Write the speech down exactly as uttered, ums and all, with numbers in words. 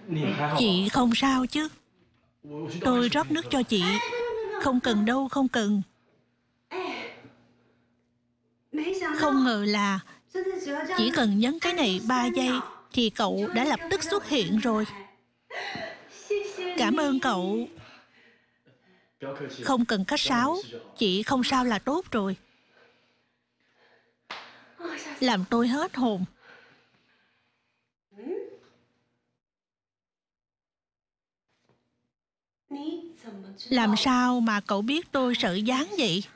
Chị không sao chứ? Tôi rót nước cho chị. Không cần đâu, không cần. Không ngờ là chỉ cần nhấn cái này ba giây thì cậu đã lập tức xuất hiện rồi. Cảm ơn cậu. Không cần khách sáo, chị không sao là tốt rồi. Làm tôi hết hồn. Làm sao mà cậu biết tôi sợ dáng vậy?